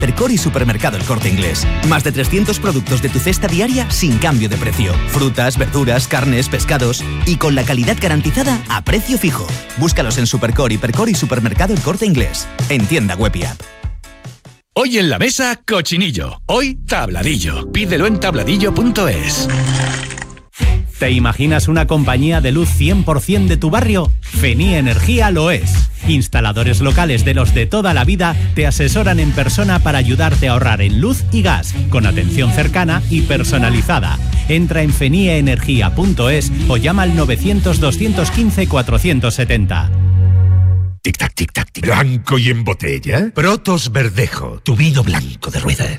Hipercor y Supermercado El Corte Inglés. Más de 300 productos de tu cesta diaria sin cambio de precio. Frutas, verduras, carnes, pescados y con la calidad garantizada a precio fijo. Búscalos en Supercor, Hipercor y Supermercado El Corte Inglés. En tienda web y app. Hoy en la mesa, cochinillo. Hoy, tabladillo. Pídelo en tabladillo.es. ¿Te imaginas una compañía de luz 100% de tu barrio? Fenie Energía lo es. Instaladores locales de los de toda la vida te asesoran en persona para ayudarte a ahorrar en luz y gas, con atención cercana y personalizada. Entra en fenieenergia.es o llama al 900-215-470. Tic-tac, tic-tac, tic. ¿Blanco y en botella? Protos Verdejo, tu vino blanco de rueda.